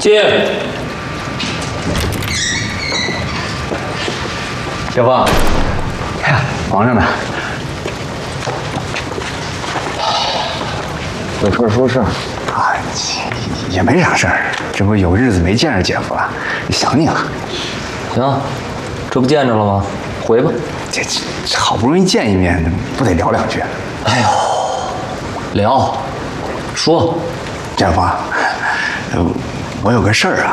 进。 小芳，哎呀，忙着呢。有事说事啊，也没啥事儿，这不有日子没见着姐夫了，想你了。 行，这不见着了吗？回吧。 这好不容易见一面，不得聊两句？ 哎呦，聊，说， 姐夫，我有个事儿啊。